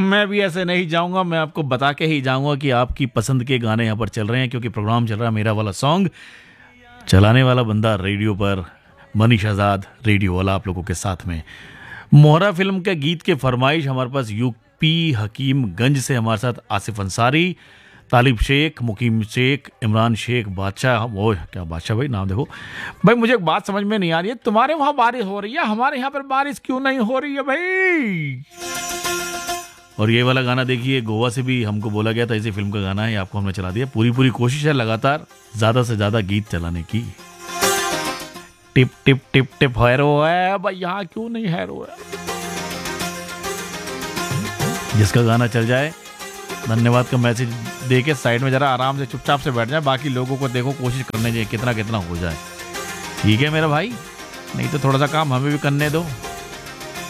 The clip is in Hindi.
मैं भी ऐसे नहीं जाऊंगा, मैं आपको बता के ही जाऊंगा कि आपकी पसंद के गाने यहाँ पर चल रहे हैं, क्योंकि प्रोग्राम चल रहा है मेरा वाला सॉन्ग। चलाने वाला बंदा रेडियो पर मनीष आज़ाद, रेडियो वाला आप लोगों के साथ में। मोहरा फिल्म के गीत के फरमाइश हमारे पास यूपी हकीमगंज से हमारे साथ आसिफ अंसारी, तालिब शेख, मुकीम शेख, इमरान शेख, बादशाह। वो क्या बादशाह भाई, नाम देखो भाई। मुझे एक बात समझ में नहीं आ रही है, तुम्हारे वहां बारिश हो रही है, हमारे यहाँ पर बारिश क्यों नहीं हो रही है भाई? और ये वाला गाना देखिए, गोवा से भी हमको बोला गया था इसी फिल्म का गाना है, आपको हमने चला दिया। पूरी कोशिश है लगातार ज्यादा से ज्यादा गीत चलाने की। Tip tip tip tip harrow है भाई, यहाँ क्यों नहीं हैरो है? जिसका गाना चल जाए धन्यवाद का मैसेज दे के साइड में जरा आराम से चुपचाप से बैठ जाए, बाकी लोगों को देखो कोशिश करने चाहिए कितना कितना हो जाए। ठीक है मेरा भाई, नहीं तो थोड़ा सा काम हमें भी करने दो।